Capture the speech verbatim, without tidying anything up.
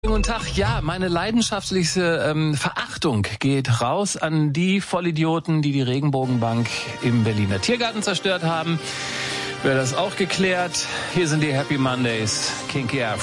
Guten Tag. Ja, meine leidenschaftlichste ähm, Verachtung geht raus an die Vollidioten, die die Regenbogenbank im Berliner Tiergarten zerstört haben. Wäre das auch geklärt? Hier sind die Happy Mondays. Kinky Afro.